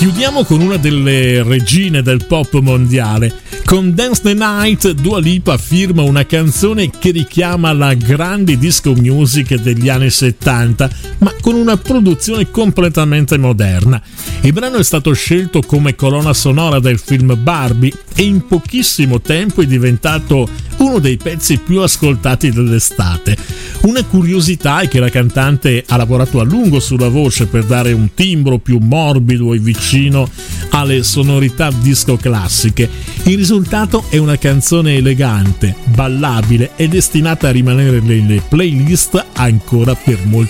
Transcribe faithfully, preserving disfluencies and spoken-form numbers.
Chiudiamo con una delle regine del pop mondiale. Con Dance the Night Dua Lipa firma una canzone che richiama la grande disco music degli anni settanta, ma con una produzione completamente moderna. Il brano è stato scelto come colonna sonora del film Barbie e in pochissimo tempo è diventato uno dei pezzi più ascoltati dell'estate. Una curiosità è che la cantante ha lavorato a lungo sulla voce per dare un timbro più morbido e vicino alle sonorità disco classiche. Il risultato è una canzone elegante, ballabile e destinata a rimanere nelle playlist ancora per molti